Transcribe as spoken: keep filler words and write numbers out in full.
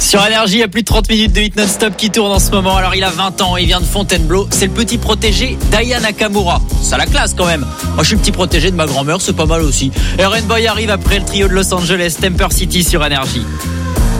Sur Énergie, il y a plus de trente minutes de hit non-stop qui tourne en ce moment. Alors il a vingt ans, il vient de Fontainebleau. C'est le petit protégé d'Aya Nakamura. Ça la classe quand même. Moi je suis le petit protégé de ma grand-mère, c'est pas mal aussi. Aaron Boy arrive après le trio de Los Angeles, Temper City sur Énergie.